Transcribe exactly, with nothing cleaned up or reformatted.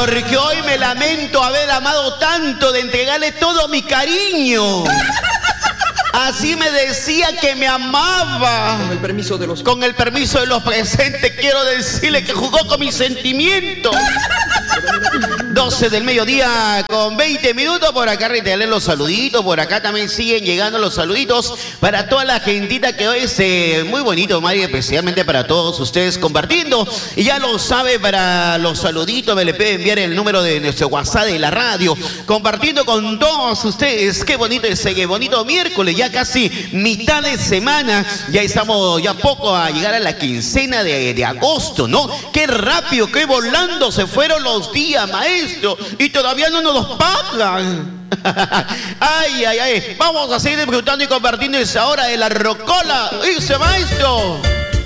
Porque hoy me lamento haber amado tanto de entregarle todo mi cariño. Así me decía que me amaba. Con el permiso de los... Con el permiso de los presentes, quiero decirle que jugó con mis sentimientos. doce del mediodía con veinte minutos. Por acá reitearle los saluditos. Por acá también siguen llegando los saluditos para toda la gentita que hoy es eh, muy bonito, Mari, especialmente para todos ustedes compartiendo. Y ya lo sabe, para los saluditos me le puede enviar el número de nuestro WhatsApp de la radio, compartiendo con todos ustedes. Qué bonito ese, qué bonito miércoles, ya casi mitad de semana. Ya estamos ya poco a llegar a la quincena de, de agosto, ¿no? Qué rápido, qué volando se fueron los días, maestro, y todavía no nos los pagan. Ay, ay, ay. Vamos a seguir disfrutando y compartiendo esa hora de la rocola. Dice, maestro.